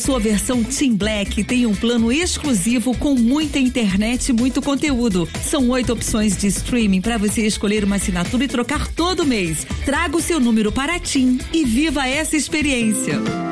Sua versão Team Black tem um plano exclusivo com muita internet e muito conteúdo. São 8 opções de streaming para você escolher uma assinatura e trocar todo mês. Traga o seu número para a TIM e viva essa experiência.